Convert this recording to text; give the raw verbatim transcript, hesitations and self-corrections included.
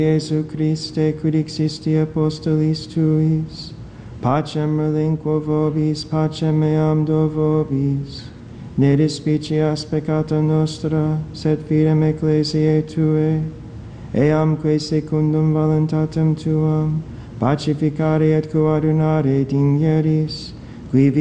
Jesu Christe, quid existi apostolis tuis, pacem relinquo vobis, pacem meam do vobis. Ne despicias peccata nostra, sed fidem ecclesiae Tuae, eamque secundum voluntatem Tuam, pacificare et coadunare digneris, qui